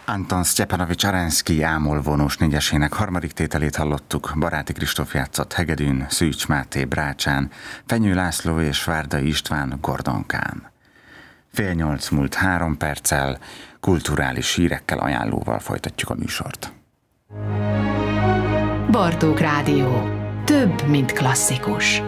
Anton Sztyepanovics Arenszkij ámolvonós négyesének harmadik tételét hallottuk. Baráti Kristóf játszott hegedűn, Szűcs Máté brácsán, Fenyő László és Várdai István gordonkán. 7:30 múlt 3 perccel, kulturális hírekkel, ajánlóval folytatjuk a műsort. Bartók Rádió. Több, mint klasszikus.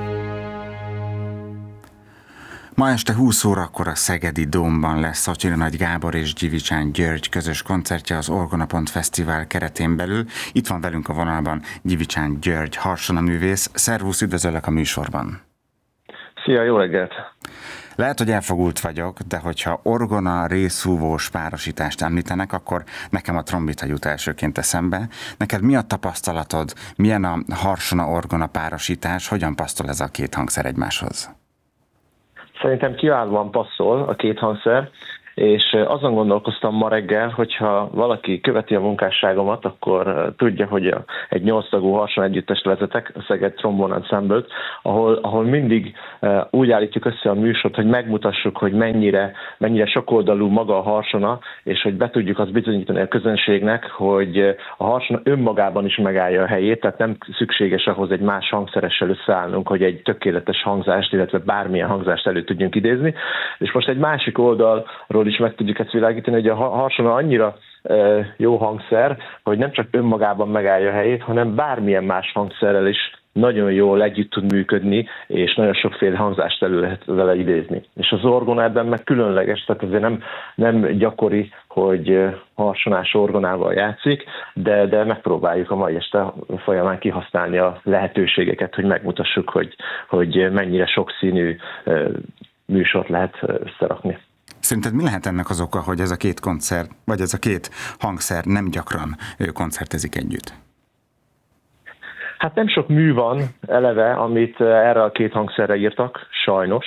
Ma este 20 órakor a Szegedi Dómban lesz Szotyri Nagy Gábor és Gyivicsán György közös koncertje az Orgonapont Fesztivál keretén belül. Itt van velünk a vonalban Gyivicsán György, harsonaművész. Szervusz, üdvözöllek a műsorban. Szia, jó reggelt! Lehet, hogy elfogult vagyok, de hogyha orgona részhúvós párosítást említenek, akkor nekem a trombita jut elsőként eszembe. Neked mi a tapasztalatod? Milyen a harsona-orgona párosítás? Hogyan passzol ez a két hangszer egymáshoz? Szerintem kiválóan passzol a két hangszer, és azon gondolkoztam ma reggel, hogyha valaki követi a munkásságomat, akkor tudja, hogy egy 8 tagú harsona együttest vezetek, a Szeged Trombone Ensemble-t, ahol mindig úgy állítjuk össze a műsort, hogy megmutassuk, hogy mennyire sokoldalú maga a harsona, és hogy be tudjuk azt bizonyítani a közönségnek, hogy a harsona önmagában is megállja a helyét, tehát nem szükséges ahhoz egy más hangszeressel összeállnunk, hogy egy tökéletes hangzást, illetve bármilyen hangzást elő tudjunk idézni. És most egy másik oldalról is meg tudjuk ezt világítani, hogy a harsona annyira jó hangszer, hogy nem csak önmagában megállja a helyét, hanem bármilyen más hangszerrel is nagyon jól együtt tud működni, és nagyon sokféle hangzást elő lehet vele idézni. És az orgona ebben meg különleges, tehát azért nem gyakori, hogy harsonás orgonával játszik, de megpróbáljuk a mai este folyamán kihasználni a lehetőségeket, hogy megmutassuk, hogy mennyire sokszínű műsort lehet összerakni. Szerinted mi lehet ennek az oka, hogy ez a két koncert, vagy ez a két hangszer nem gyakran koncertezik együtt? Hát nem sok mű van eleve, amit erre a két hangszerre írtak, sajnos,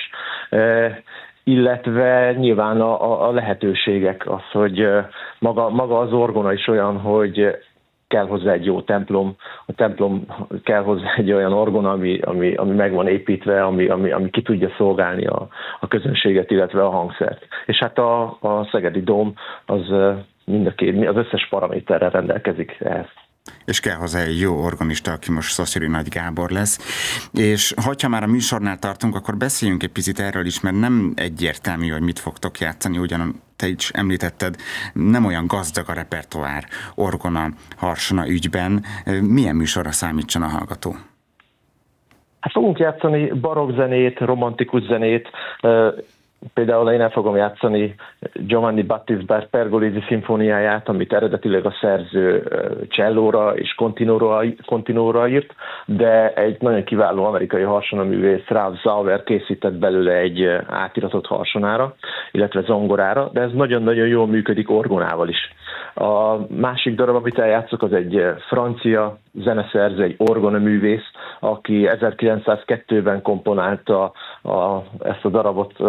illetve nyilván a lehetőségek, az, hogy maga az orgona is olyan, hogy kell hozzá egy jó templom, a templom kell hozzá egy olyan orgona, ami meg van építve, ami ki tudja szolgálni a közönséget, illetve a hangszert. És hát a Szegedi Dóm az az összes paraméterrel rendelkezik ehhez. És kell hozzá egy jó organista, aki most Szotyri Nagy Gábor lesz. És hogyha már a műsornál tartunk, akkor beszéljünk egy picit erről is, mert nem egyértelmű, hogy mit fogtok játszani, ugyan te is említetted, nem olyan gazdag a repertoár orgona, harsona ügyben. Milyen műsorra számítson a hallgató? Hát fogunk játszani barokk zenét, romantikus zenét. Például én el fogom játszani Giovanni Battista Pergolesi szimfóniáját, amit eredetileg a szerző csellóra és kontinóra írt, de egy nagyon kiváló amerikai harsonaművész, Ralph Sauer készített belőle egy átiratott harsonára, illetve zongorára, de ez nagyon-nagyon jól működik orgonával is. A másik darab, amit eljátszok, az egy francia zeneszerző, egy orgonaművész, aki 1902-ben komponálta ezt a darabot,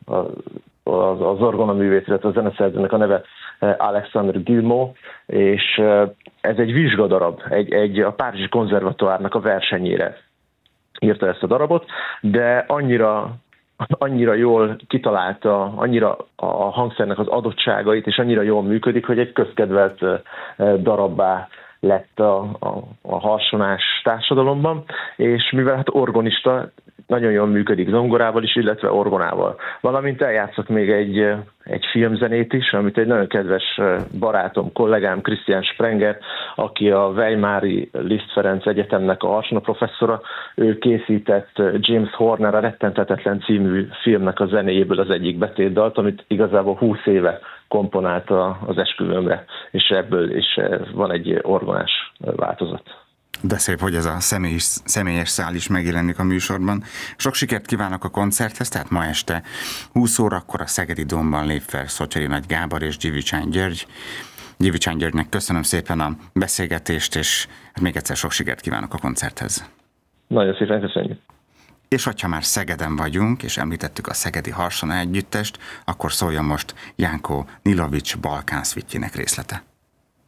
az orgonaművész, illetve a zeneszerzőnek a neve Alexandre Guillemot, és ez egy vizsgadarab, a Párizsi Konzervatóárnak a versenyére írta ezt a darabot, de annyira jól kitalálta, annyira a hangszernek az adottságait, és annyira jól működik, hogy egy közkedvelt darabbá lett a harsonás társadalomban, és mivel hát organista, nagyon jól működik zongorával is, illetve orgonával. Valamint eljátszok még egy filmzenét is, amit egy nagyon kedves barátom, kollégám, Christian Sprenger, aki a Weimari Liszt Ferenc Egyetemnek a harsona professzora, ő készített James Horner a Rettenthetetlen című filmnek a zenéjéből az egyik betétdalt, amit igazából 20 éve komponálta az esküvőmre, és ebből is van egy orgonás változat. De szép, hogy ez a személyes szál is megjelenik a műsorban. Sok sikert kívánok a koncerthez, tehát ma este 20 órakor a Szegedi Dómban lép fel Szotyri Nagy Gábor és Gyivicsán György. Gyivicsán Györgynek köszönöm szépen a beszélgetést, és még egyszer sok sikert kívánok a koncerthez. Nagyon szépen köszönjük. És hogyha már Szegeden vagyunk, és említettük a Szegedi Harsona Együttest, akkor szóljon most Janko Nilovics Balkán szvitjének részlete.